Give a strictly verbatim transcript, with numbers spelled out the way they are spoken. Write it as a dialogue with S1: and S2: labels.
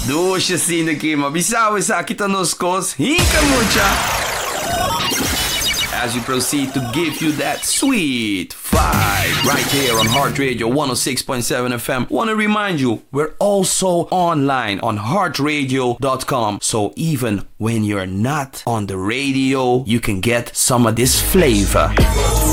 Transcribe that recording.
S1: Duše sine Kima, bisawe sa kita noskos, hinka mucha. As we proceed to give you that sweet vibe right here on Heart Radio one oh six point seven F M. Want to remind you, we're also online on heart radio dot com. So even when you're not on the radio, you can get some of this flavor.